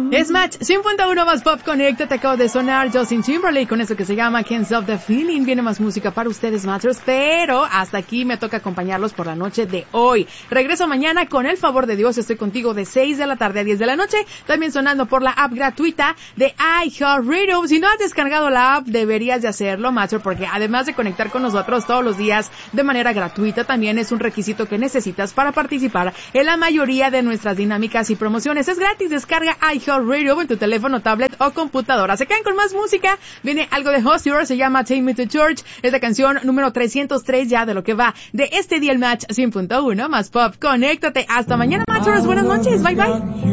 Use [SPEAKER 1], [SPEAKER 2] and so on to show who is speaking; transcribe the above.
[SPEAKER 1] Es Match 100.1 más Pop Connect. Te acabo de sonar Justin Timberlake con eso que se llama Can't Stop the Feeling. Viene más música para ustedes, Matchers, pero hasta aquí me toca acompañarlos por la noche de hoy. Regreso mañana con el favor de Dios. Estoy contigo de 6 de la tarde a 10 de la noche. También sonando por la app gratuita de iHeartRadio. Si no has descargado la app, deberías de hacerlo, Matcher, porque además de conectar con nosotros todos los días de manera gratuita, también es un requisito que necesitas para participar en la mayoría de nuestras dinámicas y promociones. Es gratis. Descarga iHeartRadio en tu teléfono, tablet o computadora. Se quedan con más música. Viene algo de Hozier, se llama Take Me to Church. Es la canción número 303 ya de lo que va de este día el Match 100.1 más Pop. Conéctate. Hasta mañana, Matchers. Buenas noches. Bye, bye.